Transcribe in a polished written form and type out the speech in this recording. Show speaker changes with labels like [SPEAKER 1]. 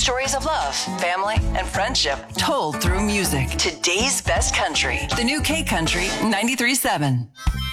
[SPEAKER 1] Stories of love, family, and friendship told through music. Today's best country. The new K Country 93.7.